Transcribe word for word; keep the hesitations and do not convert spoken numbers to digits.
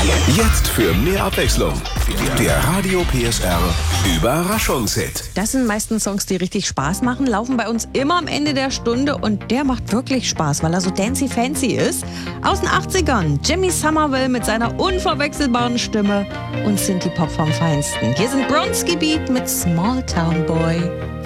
Jetzt für mehr Abwechslung. Der Radio P S R Überraschungshit. Das sind meistens Songs, die richtig Spaß machen, laufen bei uns immer am Ende der Stunde und der macht wirklich Spaß, weil er so dancy fancy ist. Aus den achtzigern, Jimmy Somerville mit seiner unverwechselbaren Stimme und Synthie-Pop vom Feinsten. Hier sind Bronski Beat mit Small Town Boy.